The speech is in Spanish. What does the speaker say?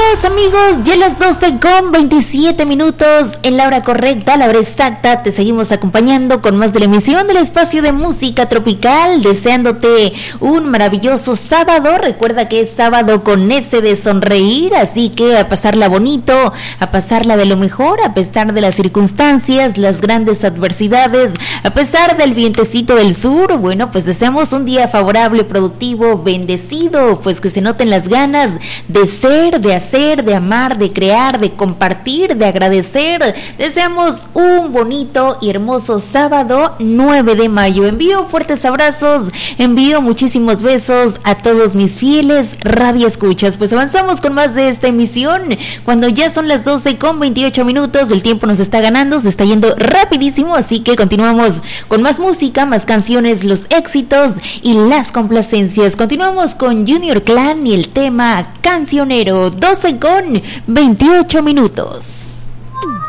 Amigos, ya las 12:27 en la hora correcta, la hora exacta. Te seguimos acompañando con más de la emisión del espacio de música tropical, deseándote un maravilloso sábado. Recuerda que es sábado con ese de sonreír, así que a pasarla bonito, a pasarla de lo mejor, a pesar de las circunstancias, las grandes adversidades, a pesar del vientecito del sur. Bueno, pues deseamos un día favorable, productivo, bendecido, pues que se noten las ganas de ser, de hacer, de amar, de crear, de compartir, de agradecer. Deseamos un bonito y hermoso sábado 9 de mayo. Envío fuertes abrazos, envío muchísimos besos a todos mis fieles radio escuchas. Pues avanzamos con más de esta emisión cuando ya son las 12:28. El tiempo nos está ganando, se está yendo rapidísimo, así que continuamos con más música, más canciones, los éxitos y las complacencias. Continuamos con Junior Clan y el tema Cancionero. 12:28.